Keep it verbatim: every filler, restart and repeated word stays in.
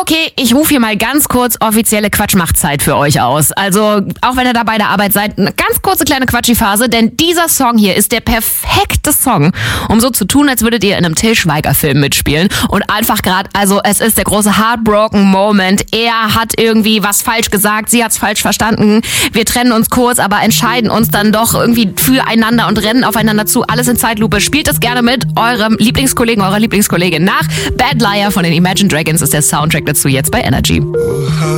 Okay, ich rufe hier mal ganz kurz offizielle Quatschmachtzeit für euch aus. Also, auch wenn ihr da bei der Arbeit seid, eine ganz kurze kleine Quatschi-Phase, denn dieser Song hier ist der perfekte Song, um so zu tun, als würdet ihr in einem Til Schweiger-Film mitspielen und einfach gerade, also es ist der große Heartbroken Moment. Er hat irgendwie was falsch gesagt, sie hat's falsch verstanden. Wir trennen uns kurz, aber entscheiden uns dann doch irgendwie füreinander und rennen aufeinander zu. Alles in Zeitlupe. Spielt das gerne mit eurem Lieblingskollegen, eurer Lieblingskollegin nach. Bad Liar von den Imagine Dragons ist der Soundtrack dazu jetzt bei Energy.